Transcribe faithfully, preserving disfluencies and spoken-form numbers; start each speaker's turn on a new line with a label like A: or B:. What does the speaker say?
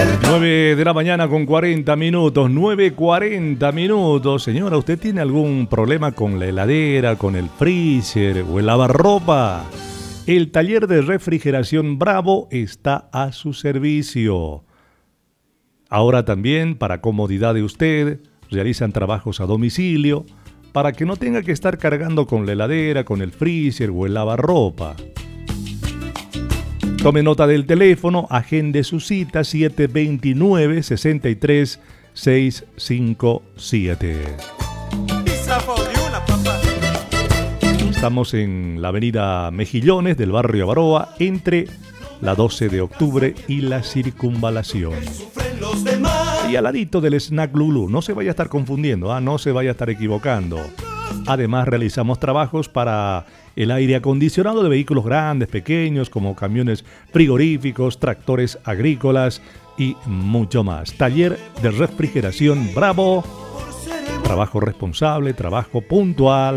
A: nueve de la mañana con cuarenta minutos, nueve cuarenta minutos. Señora, ¿usted tiene algún problema con la heladera, con el freezer o el lavarropa? El taller de refrigeración Bravo está a su servicio. Ahora también, para comodidad de usted, realizan trabajos a domicilio para que no tenga que estar cargando con la heladera, con el freezer o el lavarropa. Tome nota del teléfono, agende su cita siete dos nueve, seis tres, seis cinco siete. Estamos en la avenida Mejillones del barrio Avaroa, entre la doce de octubre y la Circunvalación. Y al ladito del Snack Lulú, no se vaya a estar confundiendo, ¿ah? No se vaya a estar equivocando. Además, realizamos trabajos para el aire acondicionado de vehículos grandes, pequeños, como camiones frigoríficos, tractores agrícolas y mucho más. Taller de refrigeración Bravo. Trabajo responsable, trabajo puntual.